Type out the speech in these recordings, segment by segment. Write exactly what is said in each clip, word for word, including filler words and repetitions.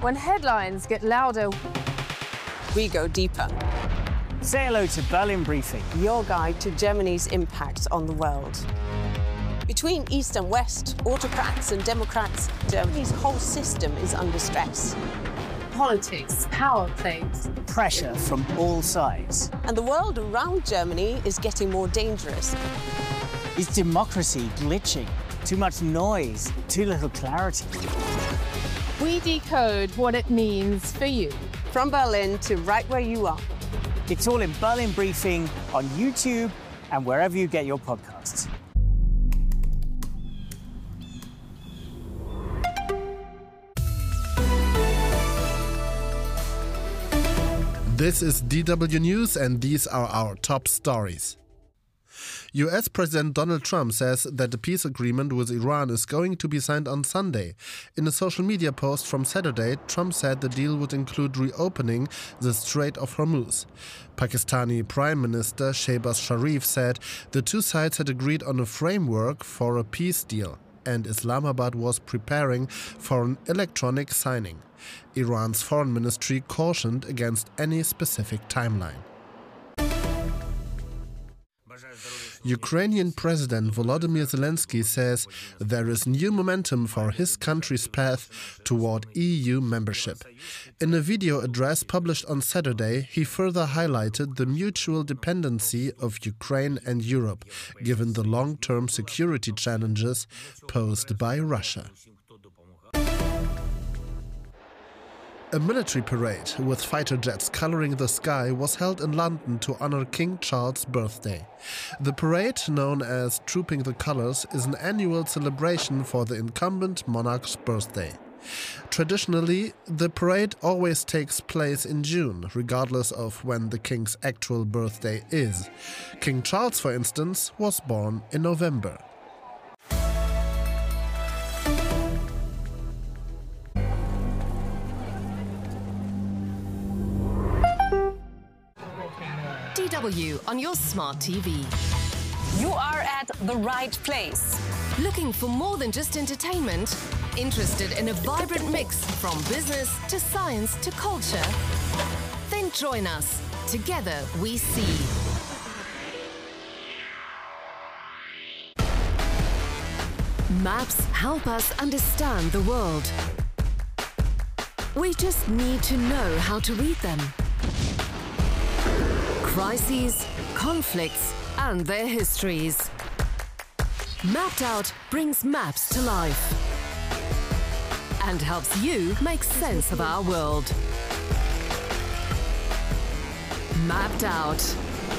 When headlines get louder, we go deeper. Say hello to Berlin Briefing, your guide to Germany's impact on the world. Between East and West, autocrats and democrats, Germany's whole system is under stress. Politics, power plays, pressure from all sides. And the world around Germany is getting more dangerous. Is democracy glitching? Too much noise, too little clarity. We decode what it means for you. From Berlin to right where you are. It's all in Berlin Briefing on YouTube and wherever you get your podcasts. This is D W News, and these are our top stories. U S President Donald Trump says that the peace agreement with Iran is going to be signed on Sunday. In a social media post from Saturday, Trump said the deal would include reopening the Strait of Hormuz. Pakistani Prime Minister Shehbaz Sharif said the two sides had agreed on a framework for a peace deal, and Islamabad was preparing for an electronic signing. Iran's foreign ministry cautioned against any specific timeline. Ukrainian President Volodymyr Zelensky says there is new momentum for his country's path toward E U membership. In a video address published on Saturday, he further highlighted the mutual dependency of Ukraine and Europe, given the long-term security challenges posed by Russia. A military parade with fighter jets coloring the sky was held in London to honor King Charles' birthday. The parade, known as Trooping the Colours, is an annual celebration for the incumbent monarch's birthday. Traditionally, the parade always takes place in June, regardless of when the king's actual birthday is. King Charles, for instance, was born in November. D W on your smart T V. You are at the right place. Looking for more than just entertainment? Interested in a vibrant mix from business to science to culture? Then join us. Together we see. Maps help us understand the world. We just need to know how to read them. Crises, conflicts, and their histories. Mapped Out brings maps to life and helps you make sense of our world. Mapped Out.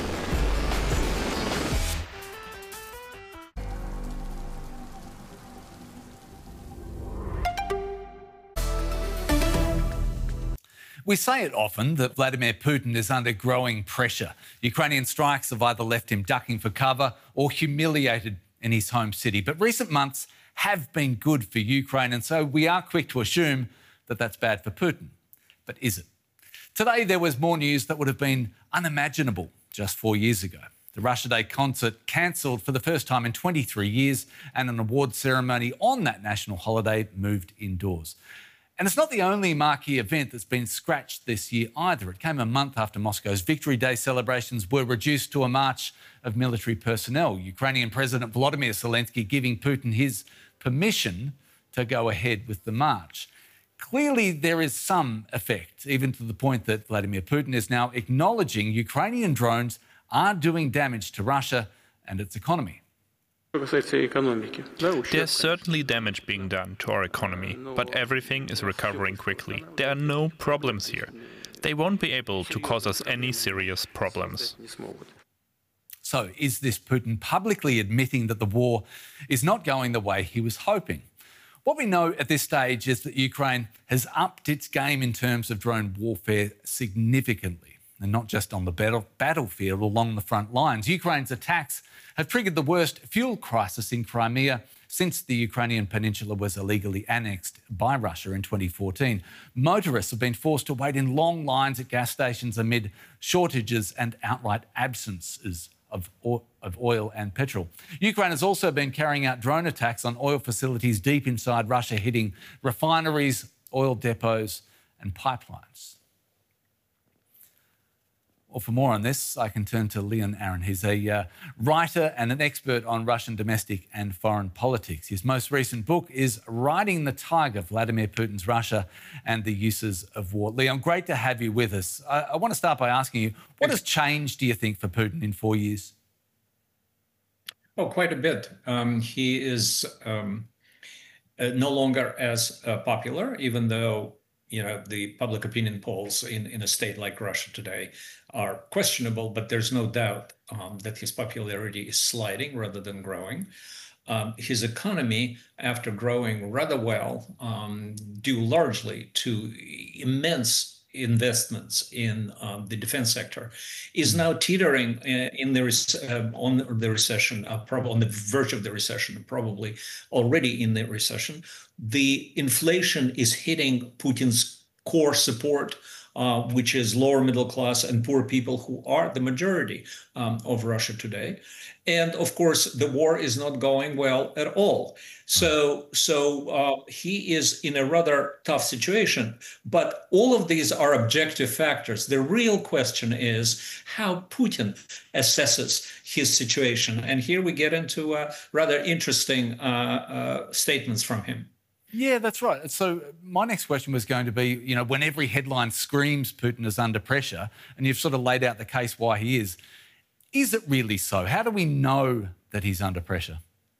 We say it often that Vladimir Putin is under growing pressure. Ukrainian strikes have either left him ducking for cover or humiliated in his home city. But recent months have been good for Ukraine, and so we are quick to assume that that's bad for Putin. But is it? Today there was more news that would have been unimaginable just four years ago. The Russia Day concert cancelled for the first time in twenty-three years, and an awards ceremony on that national holiday moved indoors. And it's not the only marquee event that's been scratched this year either. It came a month after Moscow's Victory Day celebrations were reduced to a march of military personnel. Ukrainian President Volodymyr Zelensky giving Putin his permission to go ahead with the march. Clearly, there is some effect, even to the point that Vladimir Putin is now acknowledging Ukrainian drones are doing damage to Russia and its economy. There's certainly damage being done to our economy, but everything is recovering quickly. There are no problems here. They won't be able to cause us any serious problems. So is this Putin publicly admitting that the war is not going the way he was hoping? What we know at this stage is that Ukraine has upped its game in terms of drone warfare significantly, and not just on the battle battlefield along the front lines. Ukraine's attacks have triggered the worst fuel crisis in Crimea since the Ukrainian peninsula was illegally annexed by Russia in twenty fourteen. Motorists have been forced to wait in long lines at gas stations amid shortages and outright absences of, of oil and petrol. Ukraine has also been carrying out drone attacks on oil facilities deep inside Russia, hitting refineries, oil depots, and pipelines. Well, for more on this, I can turn to Leon Aron. He's a uh, writer and an expert on Russian domestic and foreign politics. His most recent book is Riding the Tiger, Vladimir Putin's Russia and the Uses of War. Leon, great to have you with us. I, I want to start by asking you, what has changed, do you think, for Putin in four years? Oh, quite a bit. Um, he is um, uh, no longer as uh, popular, even though, you know, the public opinion polls in, in a state like Russia today are questionable, but there's no doubt um, that his popularity is sliding rather than growing. Um, his economy, after growing rather well, um, due largely to immense investments in um, the defense sector, is now teetering uh, in the uh, on the recession, uh, probably on the verge of the recession, probably already in the recession. The inflation is hitting Putin's core support, uh, which is lower middle class and poor people, who are the majority um, of Russia today. And of course, the war is not going well at all. So, so uh, he is in a rather tough situation. But all of these are objective factors. The real question is how Putin assesses his situation. And here we get into uh, rather interesting uh, uh, statements from him. Yeah, that's right. So my next question was going to be, you know, when every headline screams Putin is under pressure, and you've sort of laid out the case why he is, is it really so? How do we know that he's under pressure?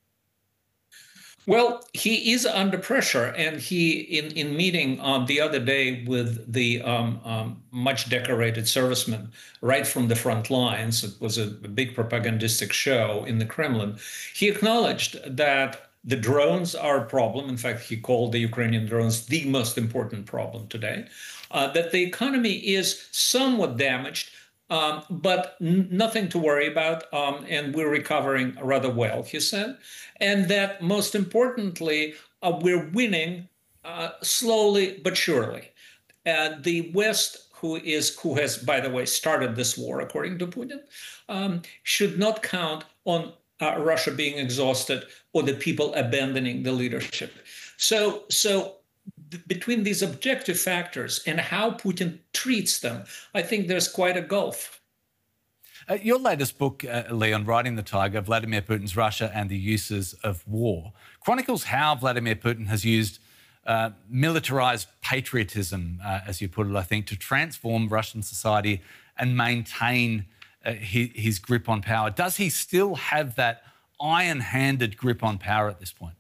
Well, he is under pressure, and he, in, in meeting um, the other day with the um, um, much decorated servicemen right from the front lines, it was a, a big propagandistic show in the Kremlin, he acknowledged that the drones are a problem. In fact, he called the Ukrainian drones the most important problem today, uh, that the economy is somewhat damaged, um, but n- nothing to worry about, um, and we're recovering rather well, he said. And that most importantly, uh, we're winning uh, slowly but surely. Uh, the West, who is who has, by the way, started this war, according to Putin, um, should not count on Uh, Russia being exhausted or the people abandoning the leadership. So, so th- between these objective factors and how Putin treats them, I think there's quite a gulf. Uh, your latest book, uh, Leon, Riding the Tiger, Vladimir Putin's Russia and the Uses of War, chronicles how Vladimir Putin has used uh, militarised patriotism, uh, as you put it, I think, to transform Russian society and maintain Uh, his, his grip on power. Does he still have that iron-handed grip on power at this point?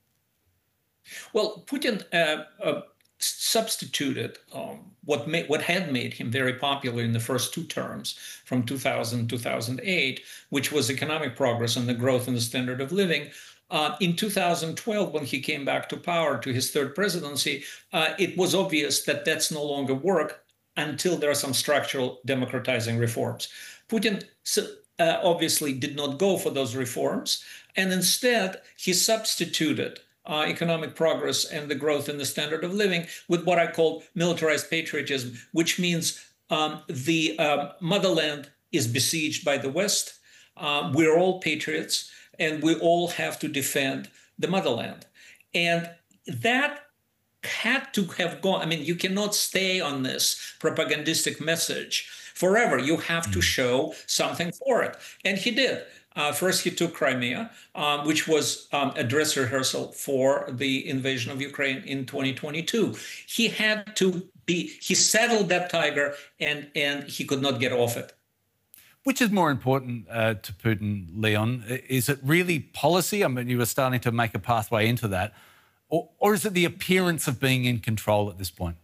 Well, Putin uh, uh, substituted um, what, made, what had made him very popular in the first two terms, from two thousand to two thousand eight, which was economic progress and the growth in the standard of living. Uh, in two thousand twelve, when he came back to power, to his third presidency, uh, it was obvious that that's no longer work until there are some structural democratizing reforms. Putin uh, obviously did not go for those reforms, and instead he substituted uh, economic progress and the growth in the standard of living with what I call militarized patriotism, which means um, the um, motherland is besieged by the West. Uh, we're all patriots, and we all have to defend the motherland. And that had to have gone. I mean, you cannot stay on this propagandistic message forever. You have to show something for it. And he did. Uh, first, he took Crimea, um, which was um, a dress rehearsal for the invasion of Ukraine in twenty twenty-two. He had to be, he saddled that tiger, and, and he could not get off it. Which is more important uh, to Putin, Leon? Is it really policy? I mean, you were starting to make a pathway into that. Or, or is it the appearance of being in control at this point?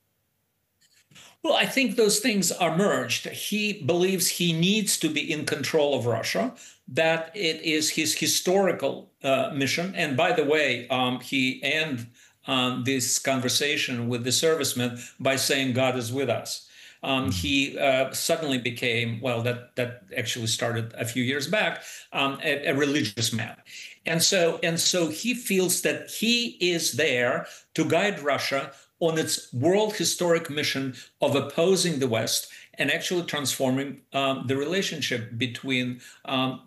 Well, I think those things are merged. He believes he needs to be in control of Russia, that it is his historical uh, mission. And by the way, um, he ended um, this conversation with the servicemen by saying, God is with us. Um, he uh, suddenly became, well, that, that actually started a few years back, um, a, a religious man. And so, and so he feels that he is there to guide Russia on its world historic mission of opposing the West and actually transforming um, the relationship between um,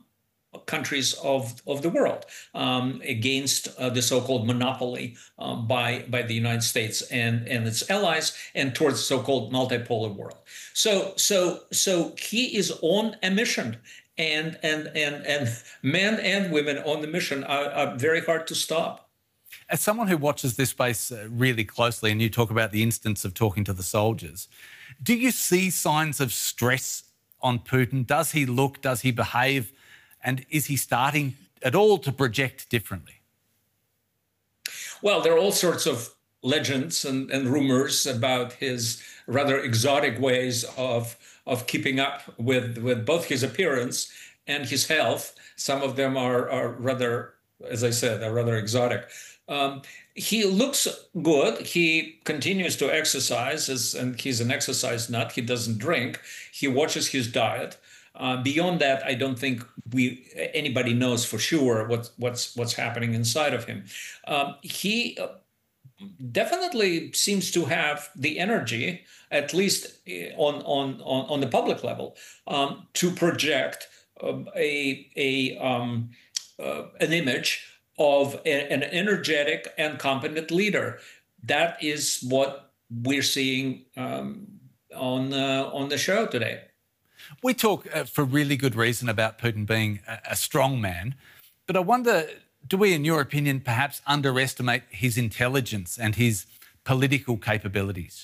countries of, of the world um, against uh, the so-called monopoly uh, by, by the United States and, and its allies, and towards the so-called multipolar world. So, so, so he is on a mission, and, and, and, and men and women on the mission are, are very hard to stop. As someone who watches this space uh, really closely, and you talk about the instance of talking to the soldiers, do you see signs of stress on Putin? Does he look, does he behave, and is he starting at all to project differently? Well, there are all sorts of legends and, and rumors about his rather exotic ways of, of keeping up with, with both his appearance and his health. Some of them are, are rather, as I said, are rather exotic. Um, he looks good. He continues to exercise, as, and he's an exercise nut. He doesn't drink. He watches his diet. Uh, beyond that, I don't think we anybody knows for sure what's what's what's happening inside of him. Um, he definitely seems to have the energy, at least on on on, on the public level, um, to project um, a a um, uh, an image of a, an energetic and competent leader. That is what we're seeing um, on uh, on the show today. We talk uh, for really good reason about Putin being a, a strong man, but I wonder, do we, in your opinion, perhaps underestimate his intelligence and his political capabilities?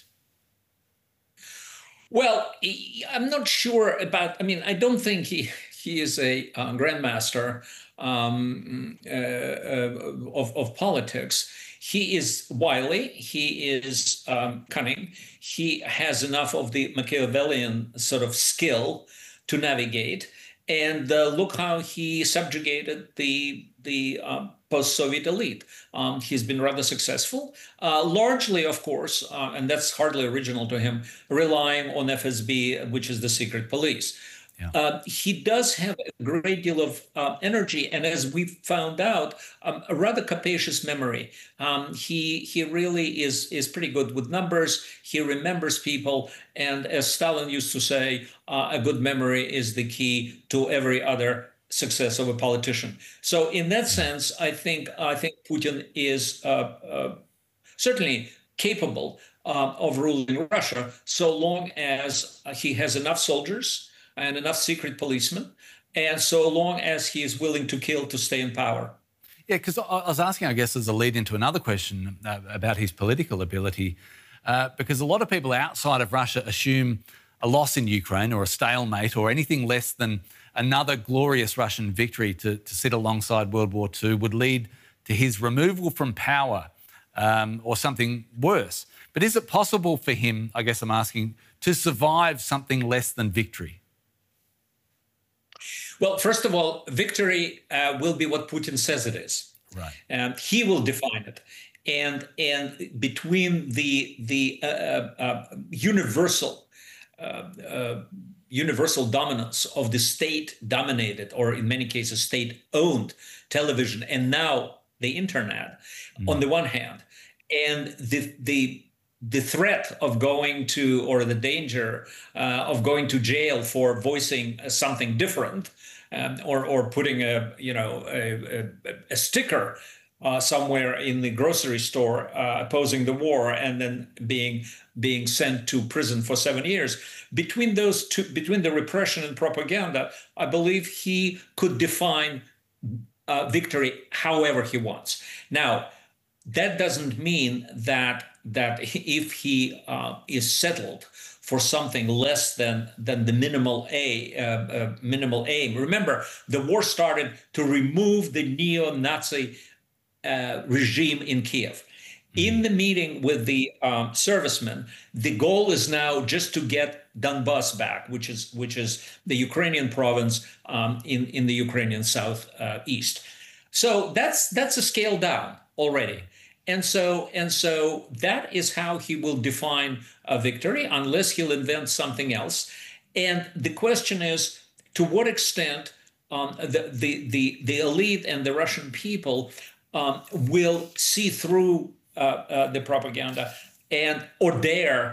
Well, I'm not sure about, I mean, I don't think he, he is a uh, grandmaster um, uh, uh, of, of politics. He is wily, he is um, cunning, he has enough of the Machiavellian sort of skill to navigate. And uh, look how he subjugated the, the um, post-Soviet elite. Um, he's been rather successful, uh, largely, of course, uh, and that's hardly original to him, relying on F S B, which is the secret police. Yeah. Uh, he does have a great deal of uh, energy, and as we found out, um, a rather capacious memory. Um, he he really is is pretty good with numbers. He remembers people, and as Stalin used to say, uh, a good memory is the key to every other success of a politician. So, in that sense, I think I think Putin is uh, uh, certainly capable uh, of ruling Russia, so long as uh, he has enough soldiers and enough secret policemen, and so long as he is willing to kill to stay in power. Yeah, because I was asking, I guess, as a lead into another question uh, about his political ability, uh, because a lot of people outside of Russia assume a loss in Ukraine or a stalemate or anything less than another glorious Russian victory to, to sit alongside World War Two would lead to his removal from power um, or something worse. But is it possible for him, I guess I'm asking, to survive something less than victory? Well, first of all, victory uh, will be what Putin says it is. Right. Um, he will define it. And and between the the uh, uh, universal uh, uh, universal dominance of the state-dominated, or in many cases state-owned television, and now the internet, mm. on the one hand, and the the the threat of going to, or the danger uh, of going to jail for voicing something different, um, or or putting a you know a, a, a sticker uh, somewhere in the grocery store uh, opposing the war, and then being being sent to prison for seven years. Between those two, between the repression and propaganda, I believe he could define uh, victory however he wants. Now, that doesn't mean that that if he uh, is settled for something less than than the minimal a uh, uh, minimal aim. Remember, the war started to remove the neo-Nazi uh, regime in Kiev. In the meeting with the um, servicemen, the goal is now just to get Donbas back, which is which is the Ukrainian province um, in in the Ukrainian southeast. Uh, so that's that's a scale down already. And so, and so that is how he will define a victory, unless he'll invent something else. And the question is, to what extent um, the, the the the elite and the Russian people um, will see through uh, uh, the propaganda and or dare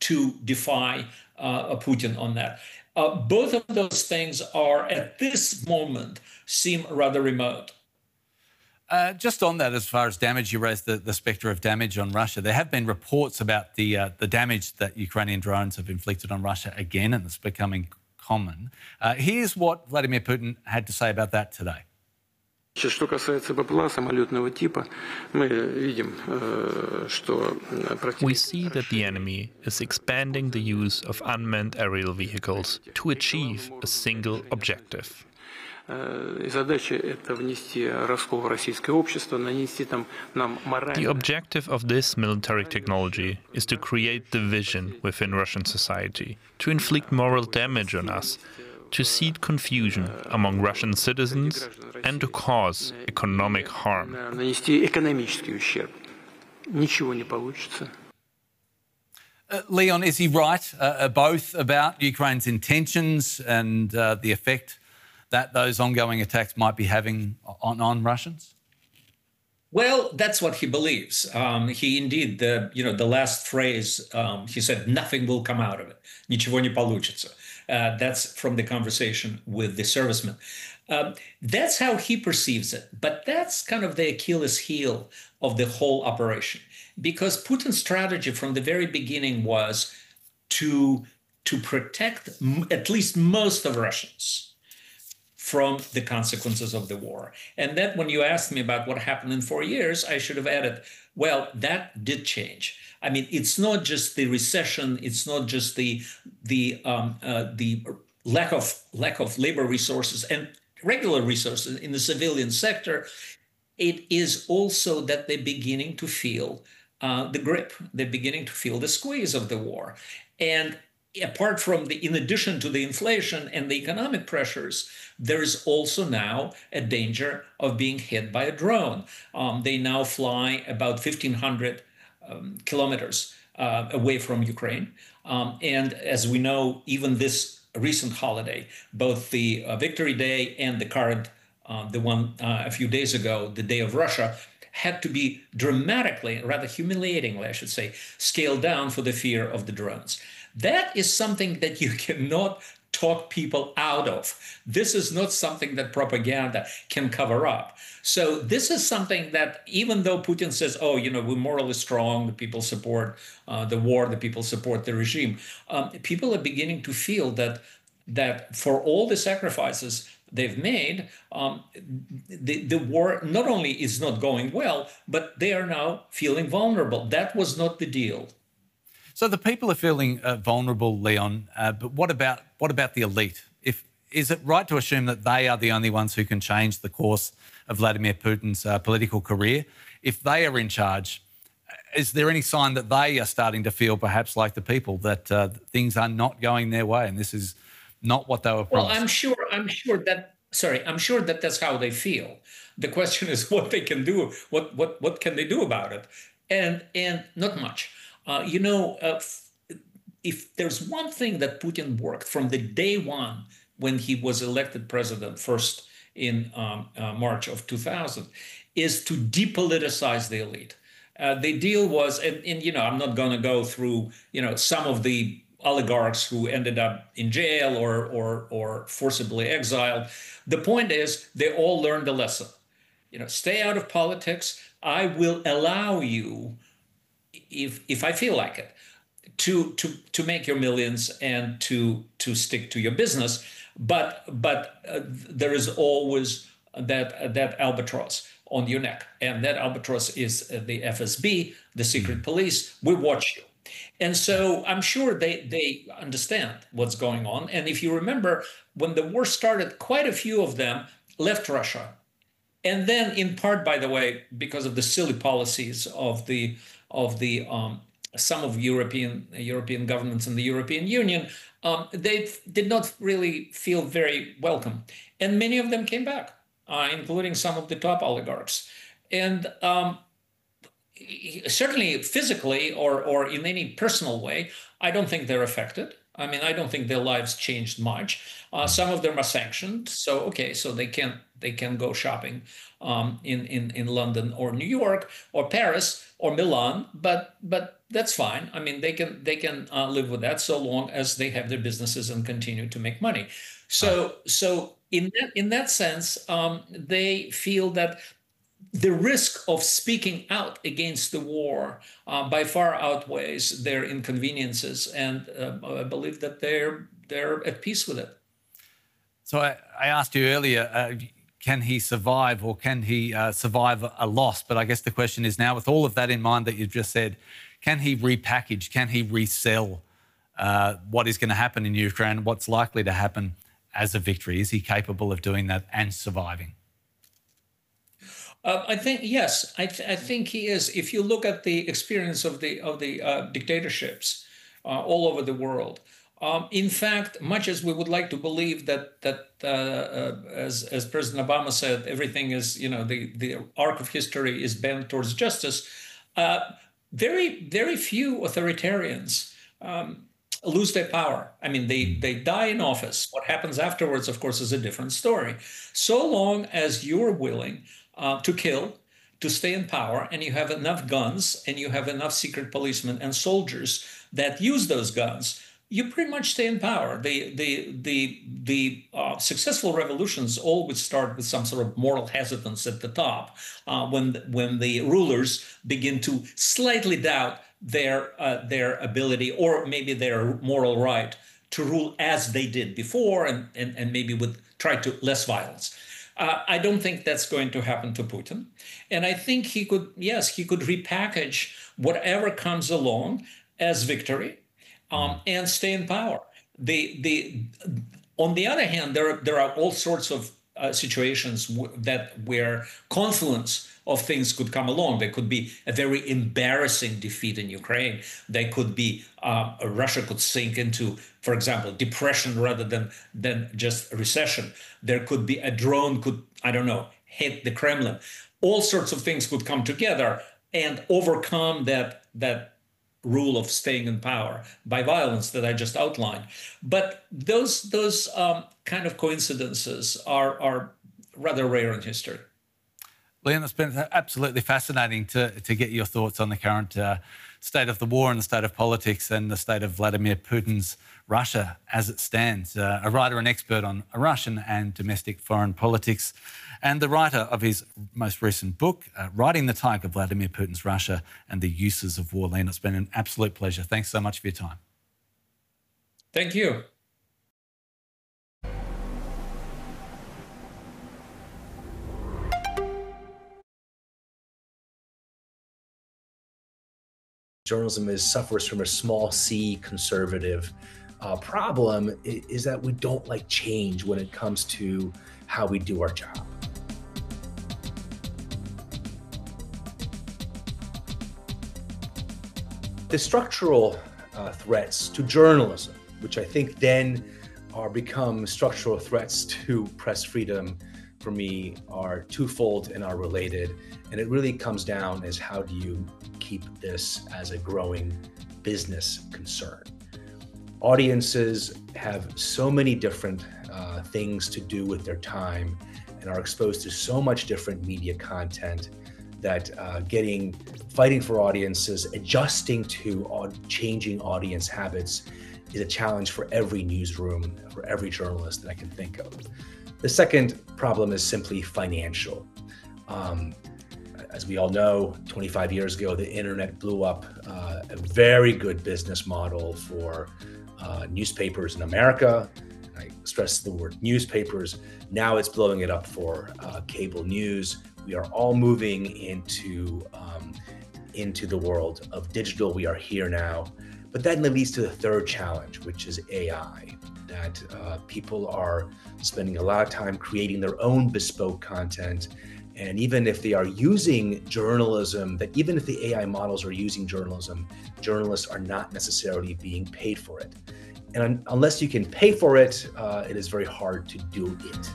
to defy uh, Putin on that. Uh, both of those things are, at this moment, seem rather remote. Uh, just on that, as far as damage, you raised the, the spectre of damage on Russia. There have been reports about the uh, the damage that Ukrainian drones have inflicted on Russia again, and it's becoming common. Uh, here's what Vladimir Putin had to say about that today. Что касается БПЛА самолетного типа, мы видим, что We see that the enemy is expanding the use of unmanned aerial vehicles to achieve a single objective. И задача это внести раскол в российское общество, нанести там нам мораль. The objective of this military technology is to create division within Russian society, to inflict moral damage on us, to seed confusion among Russian citizens, and to cause economic harm. Нанести экономический ущерб. Ничего не получится. Uh, Leon, is he right, uh, both about Ukraine's intentions and uh, the effect that those ongoing attacks might be having on, on Russians? Well, that's what he believes. Um, he indeed, the you know, the last phrase, um, he said, nothing will come out of it. Ничего не получится. Uh, that's from the conversation with the serviceman. Uh, that's how he perceives it. But that's kind of the Achilles heel of the whole operation. Because Putin's strategy from the very beginning was to, to protect m- at least most of Russians from the consequences of the war. And then when you asked me about what happened in four years, I should have added, well, that did change. I mean, it's not just the recession, it's not just the the um, uh, the lack of lack of labor resources and regular resources in the civilian sector. It is also that they're beginning to feel uh, the grip. They're beginning to feel the squeeze of the war. And apart from the, in addition to the inflation and the economic pressures, there is also now a danger of being hit by a drone. Um, they now fly about fifteen hundred um, kilometers uh, away from Ukraine. Um, and as we know, even this recent holiday, both the uh, Victory Day and the current, uh, the one uh, a few days ago, the Day of Russia, had to be dramatically, rather humiliatingly, I should say, scaled down for the fear of the drones. That is something that you cannot talk people out of. This is not something that propaganda can cover up. So this is something that even though Putin says, oh, you know, we're morally strong, the people support uh, the war, the people support the regime, um, people are beginning to feel that that for all the sacrifices they've made, um, the, the war not only is not going well, but they are now feeling vulnerable. That was not the deal. So the people are feeling uh, vulnerable, Leon, uh, but what about what about the elite? If is it right to assume that they are the only ones who can change the course of Vladimir Putin's uh, political career? If they are in charge, is there any sign that they are starting to feel perhaps like the people, that uh, things are not going their way and this is not what they were promised? Well, I'm sure, I'm sure that, sorry, I'm sure that that's how they feel. The question is what they can do, what what what can they do about it? And, and not much. Uh, you know, uh, if there's one thing that Putin worked from the day one when he was elected president first in um, uh, March of two thousand, is to depoliticize the elite. Uh, the deal was, and, and you know, I'm not going to go through, you know, some of the oligarchs who ended up in jail or, or, or forcibly exiled. The point is, they all learned a lesson. You know, stay out of politics. I will allow you, if if I feel like it, to to to make your millions and to to stick to your business, but but uh, there is always that uh, that albatross on your neck, and that albatross is uh, the F S B, the secret police. We watch you, and so I'm sure they they understand what's going on. And if you remember, when the war started, quite a few of them left Russia, and then in part, by the way, because of the silly policies of the of the um, some of European European governments in the European Union, um, they did not really feel very welcome. And many of them came back, uh, including some of the top oligarchs. And um, certainly physically or, or in any personal way, I don't think they're affected. I mean, I don't think their lives changed much. Uh, some of them are sanctioned, so okay, so they can they can go shopping um, in in in London or New York or Paris or Milan, but but that's fine. I mean, they can they can uh, live with that so long as they have their businesses and continue to make money. So so in that in that sense, um, they feel that the risk of speaking out against the war uh, by far outweighs their inconveniences, and uh, I believe that they're they're at peace with it. So I, I asked you earlier, uh, can he survive, or can he uh, survive a loss? But I guess the question is now, with all of that in mind that you've just said, can he repackage? Can he resell uh, what is going to happen in Ukraine? What's likely to happen as a victory? Is he capable of doing that and surviving? Uh, I think yes. I, th I think he is. If you look at the experience of the of the uh, dictatorships uh, all over the world, um, in fact, much as we would like to believe that that uh, uh, as as President Obama said, everything is, you know, the the arc of history is bent towards justice. Uh, very very few authoritarians Um, lose their power. I mean, they, they die in office. What happens afterwards, of course, is a different story. So long as you're willing uh, to kill, to stay in power, and you have enough guns, and you have enough secret policemen and soldiers that use those guns, you pretty much stay in power. The, the, the, the uh, successful revolutions always start with some sort of moral hesitance at the top, uh, when, when the rulers begin to slightly doubt their uh, their ability, or maybe their moral right, to rule as they did before, and and, and maybe with try to less violence. Uh, I don't think that's going to happen to Putin, and I think he could yes he could repackage whatever comes along as victory, um, and stay in power. The the on the other hand, there are, there are all sorts of uh, situations w that where confluence of things could come along. There could be a very embarrassing defeat in Ukraine. There could be, uh, Russia could sink into, for example, depression rather than, than just recession. There could be a drone could, I don't know, hit the Kremlin. All sorts of things could come together and overcome that, that rule of staying in power by violence that I just outlined. But those, those um, kind of coincidences are, are rather rare in history. Leon, it's been absolutely fascinating to, to get your thoughts on the current uh, state of the war and the state of politics and the state of Vladimir Putin's Russia as it stands. Uh, a writer and expert on Russian and domestic foreign politics, and the writer of his most recent book, uh, Riding the Tiger, Vladimir Putin's Russia and the Uses of War. Leon, it's been an absolute pleasure. Thanks so much for your time. Thank you. Journalism is suffers from a small c conservative uh, problem is that we don't like change when it comes to how we do our job. The structural uh, threats to journalism, which I think then are become structural threats to press freedom, for me, are twofold and are related. And it really comes down as how do you keep this as a growing business concern. Audiences have so many different uh, things to do with their time and are exposed to so much different media content that uh, getting, fighting for audiences, adjusting to uh, changing audience habits is a challenge for every newsroom, for every journalist that I can think of. The second problem is simply financial. Um, as we all know, twenty-five years ago, the internet blew up uh, a very good business model for uh, newspapers in America. I stress the word newspapers. Now it's blowing it up for uh, cable news. We are all moving into, um, into the world of digital. We are here now. But that leads to the third challenge, which is A I. That uh, people are spending a lot of time creating their own bespoke content. And even if they are using journalism, that even if the A I models are using journalism, journalists are not necessarily being paid for it. And un unless you can pay for it, uh, it is very hard to do it.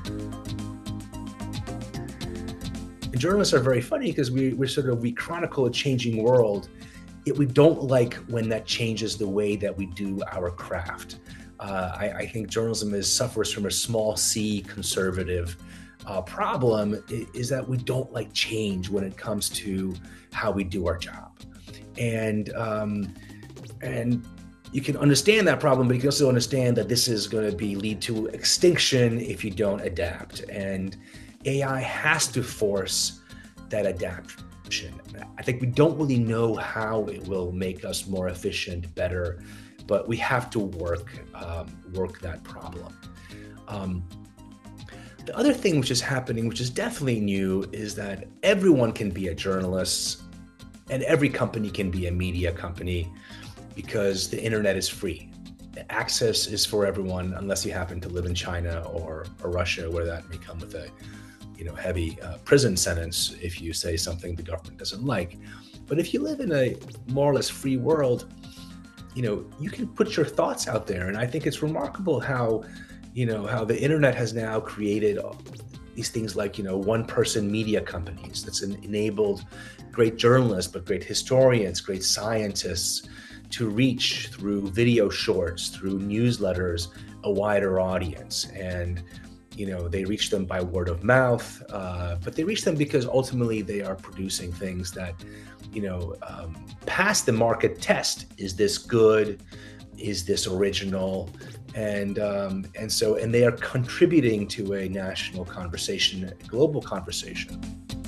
And journalists are very funny because we, we're sort of, we chronicle a changing world. it, we don't like when that changes the way that we do our craft. Uh, I, I think journalism is suffers from a small c conservative uh, problem, is that we don't like change when it comes to how we do our job. And, um, and you can understand that problem, but you can also understand that this is going to be lead to extinction if you don't adapt. And A I has to force that adaptation. I think we don't really know how it will make us more efficient, better, but we have to work um, work that problem. Um, the other thing which is happening, which is definitely new, is that everyone can be a journalist and every company can be a media company because the internet is free. The access is for everyone unless you happen to live in China or, or Russia, where that may come with a you know, heavy uh, prison sentence if you say something the government doesn't like. But if you live in a more or less free world, you know, you can put your thoughts out there. And I think it's remarkable how, you know, how the internet has now created these things like, you know, one-person media companies that's enabled great journalists, but great historians, great scientists to reach through video shorts, through newsletters, a wider audience. And you know, they reach them by word of mouth, uh, but they reach them because ultimately they are producing things that, you know, um, pass the market test. Is this good? Is this original? And um, and so, and they are contributing to a national conversation, a global conversation.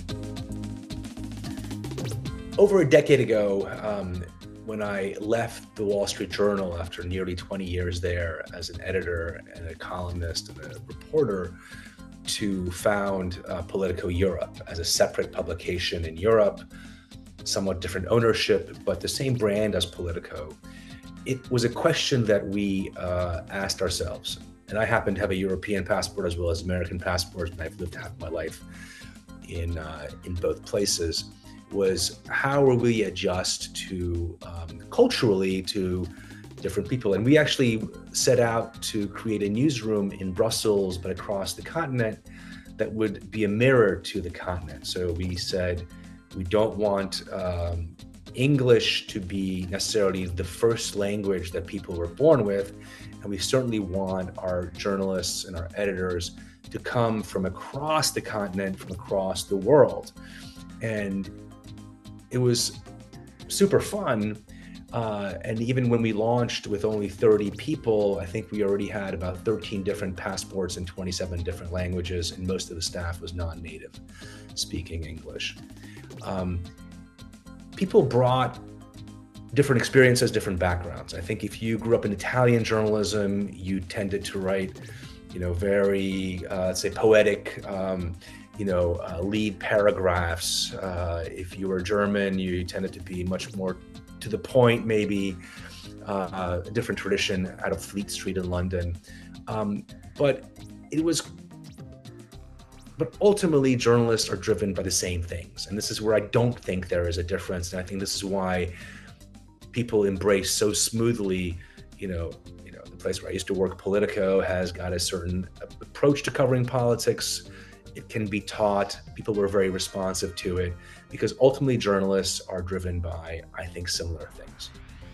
Over a decade ago, um, when I left the Wall Street Journal after nearly twenty years there as an editor and a columnist and a reporter, to found uh, Politico Europe as a separate publication in Europe, somewhat different ownership, but the same brand as Politico, it was a question that we uh, asked ourselves. And I happen to have a European passport as well as American passport, and I've lived half my life in, uh, in both places. Was how will we adjust to um, culturally to different people? And we actually set out to create a newsroom in Brussels, but across the continent, that would be a mirror to the continent. So we said, we don't want um, English to be necessarily the first language that people were born with. And we certainly want our journalists and our editors to come from across the continent, from across the world. And it was super fun. Uh, and even when we launched with only thirty people, I think we already had about thirteen different passports in twenty-seven different languages, and most of the staff was non-native speaking English. Um, people brought different experiences, different backgrounds. I think if you grew up in Italian journalism, you tended to write, you know, very, uh, let's say, poetic, um, you know, uh, lead paragraphs. Uh, if you were German, you tended to be much more to the point, maybe uh, a different tradition out of Fleet Street in London. Um, but it was, but ultimately journalists are driven by the same things. And this is where I don't think there is a difference. And I think this is why people embrace so smoothly, you know, you know, the place where I used to work, Politico, has got a certain approach to covering politics. It can be taught. People were very responsive to it because ultimately journalists are driven by, I think, similar things.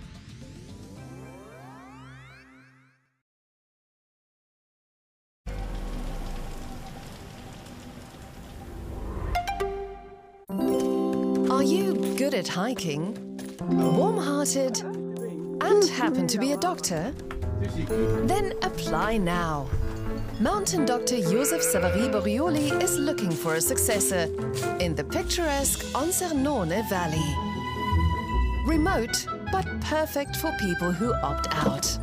Are you good at hiking, warm-hearted, and happen to be a doctor? Then apply now. Mountain doctor Joseph Savary Borioli is looking for a successor in the picturesque Onsernone Valley. Remote, but perfect for people who opt out.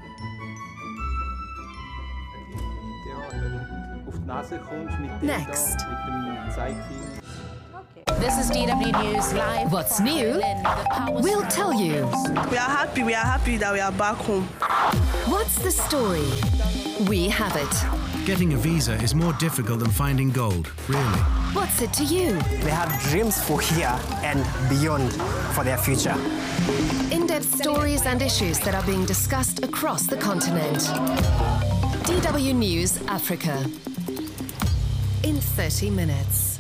Next. This is D W News Live. What's new? We'll tell you. We are happy, we are happy that we are back home. What's the story? We have it. Getting a visa is more difficult than finding gold, really. What's it to you? They have dreams for here and beyond for their future. In-depth stories and issues that are being discussed across the continent. D W News Africa. In thirty minutes.